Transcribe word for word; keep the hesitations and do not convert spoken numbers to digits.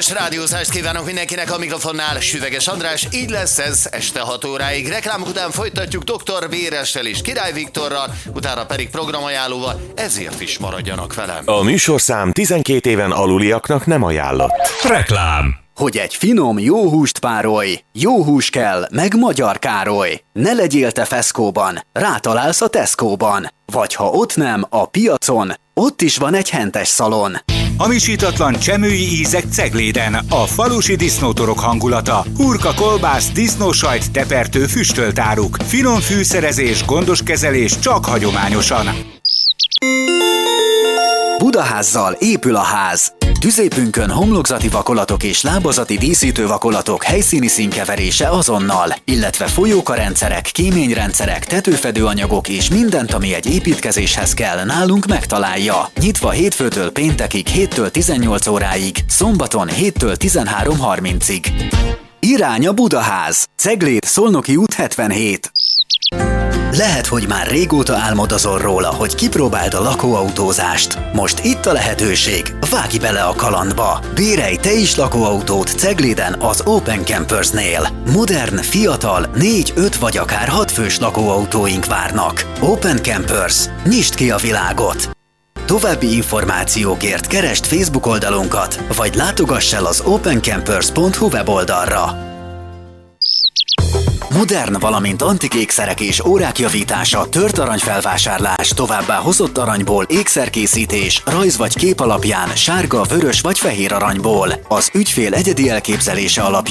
Kellemes rádiózást kívánok mindenkinek, a mikrofonnál Süveges András. Így lesz ez este hat óráig. Reklámok után folytatjuk doktor Véressel és Király Viktorral, utána pedig programajánlóval, ezért is maradjanak velem. A műsorszám tizenkét éven aluliaknak nem ajánlott. Reklám. Hogy egy finom, jó húst párolj, jó hús kell, meg Magyar Károly. Ne legyél te Feszkóban, rátalálsz a Tesco-ban. Vagy ha ott nem, a piacon, ott is van egy hentes szalon. Hamisítatlan csemői ízek Cegléden, a falusi disznótorok hangulata, hurka, kolbász, disznósajt, tepertő, füstölt áruk, finom fűszerezés, gondos kezelés csak hagyományosan. Budaházzal épül a ház. Tüzépünkön homlokzati vakolatok és lábazati díszítő vakolatok helyszíni színkeverése azonnal, illetve folyókarendszerek, kéményrendszerek, tetőfedőanyagok és mindent, ami egy építkezéshez kell, nálunk megtalálja. Nyitva hétfőtől péntekig héttől tizennyolc óráig, szombaton héttől tizenhárom harmincig. Irány a Budaház. Cegléd, Szolnoki út hetvenhét. Lehet, hogy már régóta álmodozol róla, hogy kipróbáld a lakóautózást. Most itt a lehetőség, vágj bele a kalandba! Bérelj te is lakóautót Cegléden az Open Campersnél. Modern, fiatal, négy, öt vagy akár hat fős lakóautóink várnak. Open Campers. Nyisd ki a világot! További információkért keresd Facebook oldalunkat, vagy látogass el az opencampers pont hu weboldalra. Modern, valamint antik ékszerek és órák javítása, tört aranyfelvásárlás, továbbá hozott aranyból ékszerkészítés, rajz vagy kép alapján, sárga, vörös vagy fehér aranyból. Az ügyfél egyedi elképzelése alapján